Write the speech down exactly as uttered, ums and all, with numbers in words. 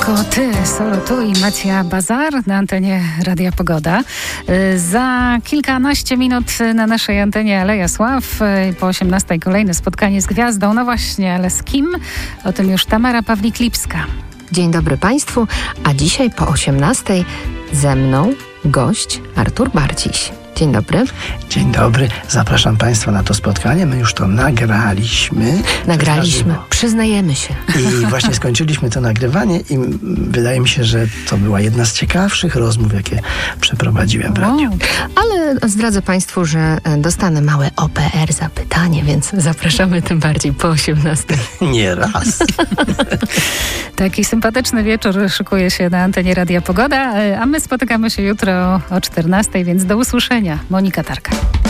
Tylko ty, solo tu i Macia Bazar na antenie Radia Pogoda. Za kilkanaście minut na naszej antenie Aleja Sław. Po osiemnastej kolejne spotkanie z gwiazdą. No właśnie, ale z kim? O tym już Tamara Pawlik-Lipska. Dzień dobry Państwu, a dzisiaj po osiemnastej ze mną gość Artur Bardziś. Dzień dobry. Dzień dobry. Zapraszam Państwa na to spotkanie. My już to nagraliśmy. Nagraliśmy. Przyznajemy się. I właśnie skończyliśmy to nagrywanie i wydaje mi się, że to była jedna z ciekawszych rozmów, jakie przeprowadziłem w radiu. Wow. Ale zdradzę Państwu, że dostanę małe O P R zapytanie, więc zapraszamy tym bardziej po osiemnastej. Nie raz. Taki sympatyczny wieczór szykuje się na antenie Radia Pogoda, a my spotykamy się jutro o czternastej, więc do usłyszenia. Monika Tarka.